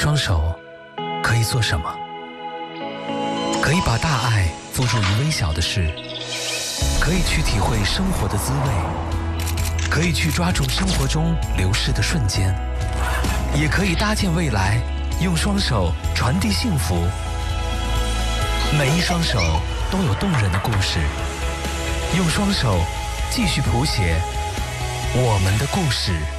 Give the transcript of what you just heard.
双手可以做什么？可以把大爱付诸于微小的事，可以去体会生活的滋味，可以去抓住生活中流逝的瞬间，也可以搭建未来，用双手传递幸福。每一双手都有动人的故事，用双手继续谱写我们的故事。